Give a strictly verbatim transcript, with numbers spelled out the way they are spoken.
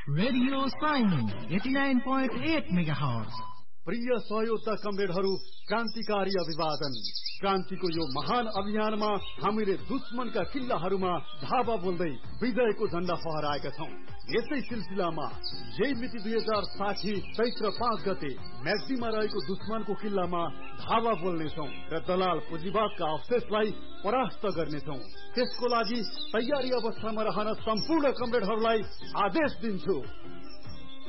Radio Simon eighty nine point at megahertz. प्रिय सहयोद्धा कमरेडहरू, क्रान्तिकारी अभिवादन। क्रान्तिको यो महान अभियानमा हामीले दुश्मनका किल्लाहरूमा धावा बोल्दै विजयको झण्डा फहराएका छौं। यसै सिलसिलामा यही मिति दुई हजार साठी चैत्र पाँच गते म्याग्दीमा रहेको दुश्मनको किल्लामा धावा बोल्नेछौं र दलाल पुँजीवादका अवशेषलाई परास्त गर्नेछौं। त्यसको लागि तयारी अवस्थामा रहन सम्पूर्ण कमरेडहरूलाई आदेश दिन्छु।